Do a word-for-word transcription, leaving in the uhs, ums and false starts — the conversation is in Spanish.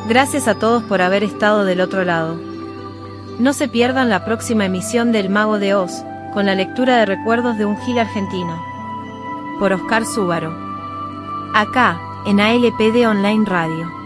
Gracias a todos por haber estado del otro lado. No se pierdan la próxima emisión del Mago de Oz, con la lectura de recuerdos de un Gil argentino. Por Oscar Súbaro. Acá, en A L P D Online Radio.